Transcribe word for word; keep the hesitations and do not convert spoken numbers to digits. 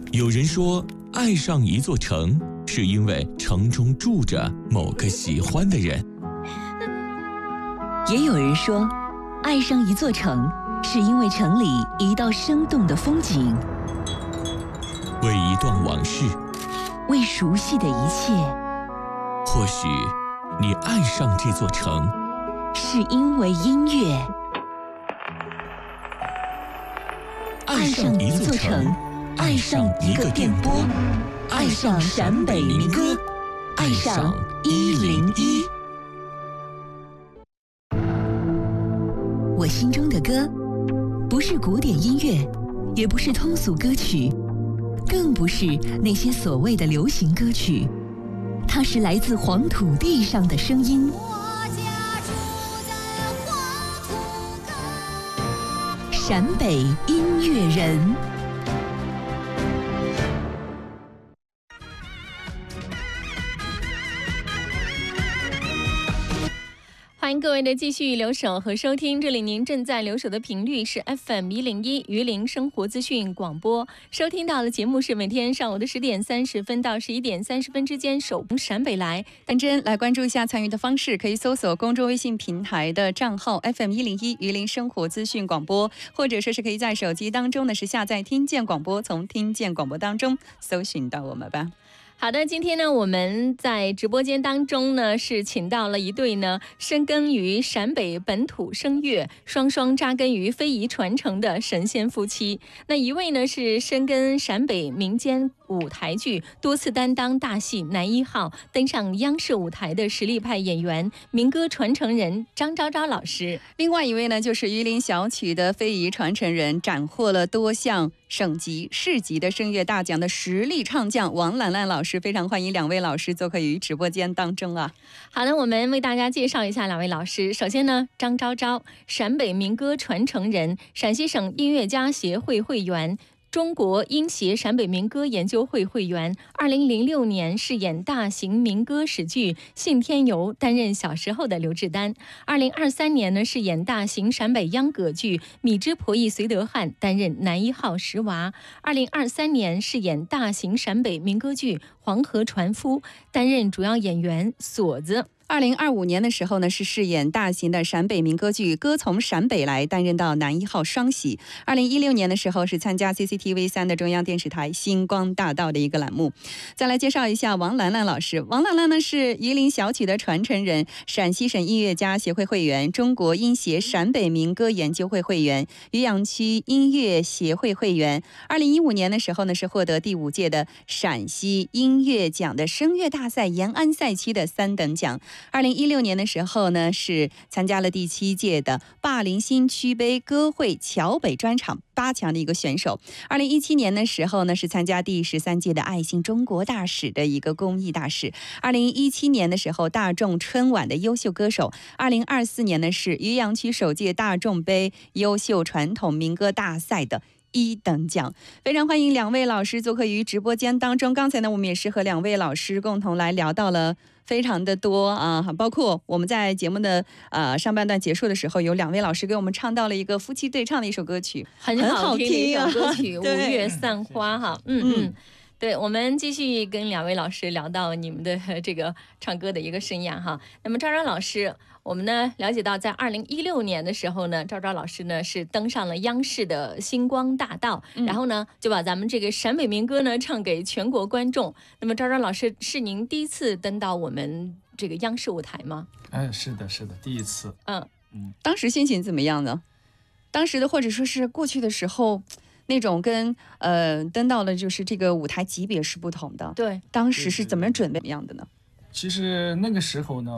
有人说，爱上一座城，是因为城中住着某个喜欢的人。 也有人说，爱上一座城，是因为城里一道生动的风景， 为一段往事， 为熟悉的一切。 或许你爱上这座城， 是因为音乐。 爱上一座城，爱上一个电波，爱上陕北民歌，爱上一零一。 我心中的歌，不是古典音乐，也不是通俗歌曲，更不是那些所谓的流行歌曲，它是来自黄土地上的声音。陕北音乐人。 欢迎各位的继续留守和收听，这里您正在留守的频率是 F M 一零一榆林生活资讯广播，收听到的节目是每天上午的十点三十分到十一点三十分之间首播陕北来。 认真来关注一下参与的方式，可以搜索公众微信平台的账号 F M 一零一榆林生活资讯广播，或者说是可以在手机当中呢是下载听见广播，从听见广播当中搜寻到我们吧。 好的，今天呢，我们在直播间当中呢，是请到了一对呢深耕于陕北本土声乐、双双扎根于非遗传承的神仙夫妻。那一位呢是深耕陕北民间舞台剧，多次担当大戏男一号，登上央视舞台的实力派演员、民歌传承人张昭昭老师。 另外一位呢，就是榆林小曲的非遗传承人，斩获了多项省级、市级的声乐大奖的实力唱将王兰兰老师。非常欢迎两位老师做客于直播间当中啊。 好的，我们为大家介绍一下两位老师。首先呢，张昭昭，陕北民歌传承人，陕西省音乐家协会会员，中国音协陕北民歌研究会会员，二零零六年饰演大型民歌史剧《信天游》，担任小时候的刘志丹。二零二三年呢，饰演大型陕北秧歌剧《米脂婆姨绥德汉》，担任男一号石娃。二零二三年饰演大型陕北民歌剧《黄河船夫》，担任主要演员锁子。 二零二五年的时候呢，是饰演大型的陕北民歌剧《歌从陕北来》，担任到男一号双喜。二零一六年的时候是参加 C C T V 三的中央电视台星光大道的一个栏目。再来介绍一下王兰兰老师。王兰兰呢是榆林小曲的传承人，陕西省音乐家协会会员，中国音协陕北民歌研究会会员，渔阳区音乐协会会员。二零一五年的时候呢，是获得第五届的陕西音乐奖的声乐大赛延安赛区的三等奖。二零一六年的时候呢，是参加了第七届的灞陵新区杯歌会桥北专场八强的一个选手。二零一七年的时候呢，是参加第十三届的爱心中国大使的一个公益大使。二零一七年的时候，大众春晚的优秀歌手。二零二四年呢，是渔阳区首届大众杯优秀传统民歌大赛的一等奖。非常欢迎两位老师做客于直播间当中。刚才呢，我们也是和两位老师共同来聊到了非常的多啊，包括我们在节目的呃上半段结束的时候，有两位老师给我们唱到了一个夫妻对唱的一首歌曲， 很好听的一首歌曲《五月散花》哈，嗯嗯。 嗯对，我们继续跟两位老师聊到你们的这个唱歌的一个生涯哈。那么昭昭老师，我们呢了解到，在二零一六年的时候呢，昭昭老师呢是登上了央视的星光大道，嗯、然后呢就把咱们这个陕北民歌呢唱给全国观众。那么昭昭老师，是您第一次登到我们这个央视舞台吗？ 哎，是的，是的，第一次。 嗯嗯，当时心情怎么样呢？当时的或者说是过去的时候。那种跟呃登到了就是这个舞台级别是不同的。 对， 当时是怎么准备样的呢？ 其实那个时候呢，